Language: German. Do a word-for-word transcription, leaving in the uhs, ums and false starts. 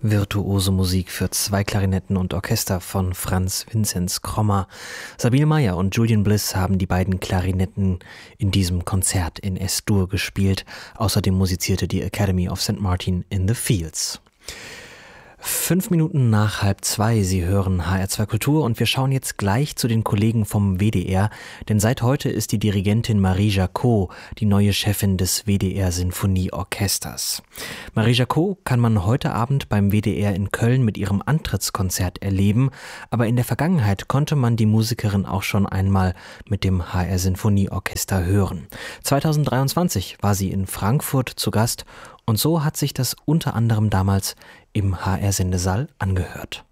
Virtuose Musik für zwei Klarinetten und Orchester von Franz Vinzenz Krommer. Sabine Meyer und Julian Bliss haben die beiden Klarinetten in diesem Konzert in Es-Dur gespielt. Außerdem musizierte die Academy of Saint Martin in the Fields. Fünf Minuten nach halb zwei, Sie hören H R zwei Kultur und wir schauen jetzt gleich zu den Kollegen vom W D R, denn seit heute ist die Dirigentin Marie Jacot die neue Chefin des W D R Sinfonieorchesters. Marie Jacot kann man heute Abend beim W D R in Köln mit ihrem Antrittskonzert erleben, aber in der Vergangenheit konnte man die Musikerin auch schon einmal mit dem H R Sinfonieorchester hören. zweitausenddreiundzwanzig war sie in Frankfurt zu Gast und so hat sich das unter anderem damals im H R Sendesaal angehört.